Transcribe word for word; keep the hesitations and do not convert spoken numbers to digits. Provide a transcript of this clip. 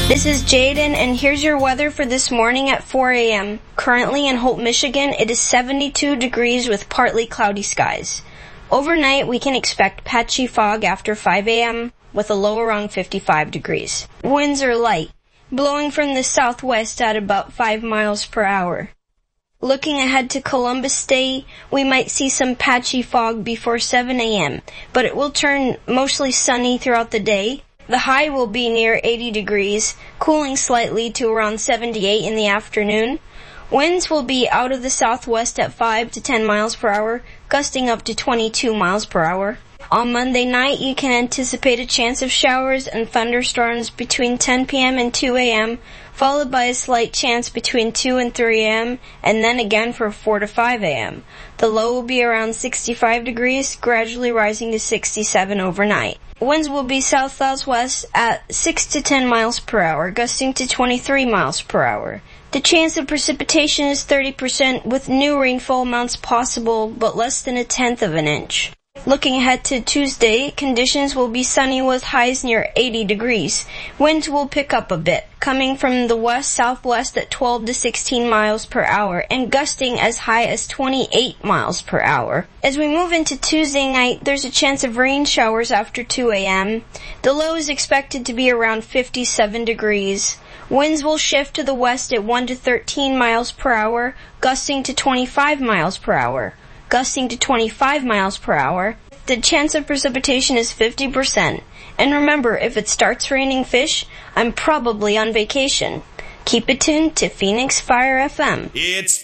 This is Jaden, and here's your weather for this morning at four a.m. Currently in Holt, Michigan, it is seventy-two degrees with partly cloudy skies. Overnight, we can expect patchy fog after five a.m. with a low around fifty-five degrees. Winds are light, blowing from the southwest at about five miles per hour. Looking ahead to Columbus Day, we might see some patchy fog before seven a.m., but it will turn mostly sunny throughout the day. The high will be near eighty degrees, cooling slightly to around seventy-eight in the afternoon. Winds will be out of the southwest at five to ten miles per hour, gusting up to twenty-two miles per hour. On Monday night, you can anticipate a chance of showers and thunderstorms between ten p.m. and two a.m., followed by a slight chance between two and three a.m., and then again for four to five a.m. The low will be around sixty-five degrees, gradually rising to sixty-seven overnight. Winds will be south-southwest at six to ten miles per hour, gusting to twenty-three miles per hour. The chance of precipitation is thirty percent, with new rainfall amounts possible, but less than a tenth of an inch. Looking ahead to Tuesday, conditions will be sunny with highs near eighty degrees. Winds will pick up a bit, coming from the west-southwest at twelve to sixteen miles per hour and gusting as high as twenty-eight miles per hour. As we move into Tuesday night, there's a chance of rain showers after two a.m. The low is expected to be around fifty-seven degrees. Winds will shift to the west at one to thirteen miles per hour, gusting to twenty-five miles per hour. Gusting to twenty-five miles per hour. The chance of precipitation is fifty percent. And remember, if it starts raining fish, I'm probably on vacation. Keep it tuned to Phoenix Fire F M. It's